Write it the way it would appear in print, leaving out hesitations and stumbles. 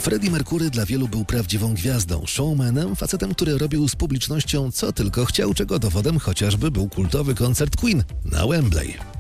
Freddie Mercury dla wielu był prawdziwą gwiazdą, showmanem, facetem, który robił z publicznością co tylko chciał, czego dowodem chociażby był kultowy koncert Queen na Wembley.